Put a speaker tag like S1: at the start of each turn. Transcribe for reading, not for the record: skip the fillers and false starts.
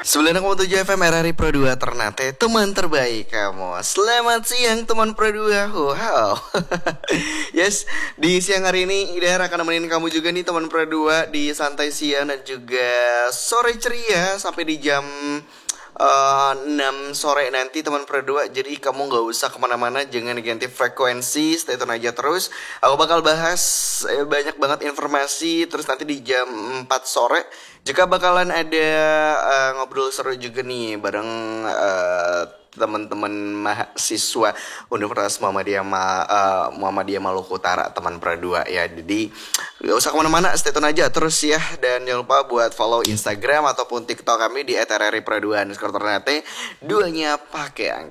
S1: 96,7 FM RRI Pro 2 Ternate, teman terbaik kamu. Selamat siang teman Pro 2. Wow. Yes, di siang hari ini Hidayah akan nemenin kamu juga nih teman Pro 2 di santai siang dan juga sore ceria sampai di jam 6 sore nanti teman Pro 2. Jadi kamu gak usah kemana-mana, jangan ganti frekuensi, stay tune aja terus. Aku bakal bahas banyak banget informasi. Terus nanti di jam 4 sore juga bakalan ada ngobrol seru juga nih bareng teman-teman mahasiswa Universitas Muhammadiyah Maluku Utara, teman Pro 2 ya. Jadi gak usah kemana-mana, stay tune aja terus ya. Dan jangan lupa buat follow Instagram ataupun TikTok kami di @rripro2_ternate, duanya pakai angka.